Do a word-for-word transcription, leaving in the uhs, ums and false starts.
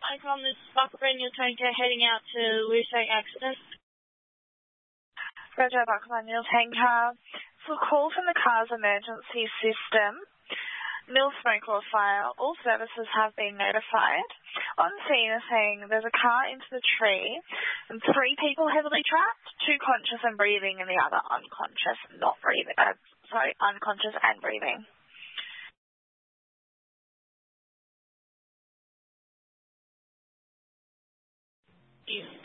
I on this Buckman, you're tanker heading out to Lusang accident. Roger, Buckman, your tanker. For call from the car's emergency system, nil smoke or fire, all services have been notified. On scene are saying there's a car into the tree and three people heavily trapped, two conscious and breathing and the other unconscious, not breathing, uh, sorry, unconscious and breathing. Yeah.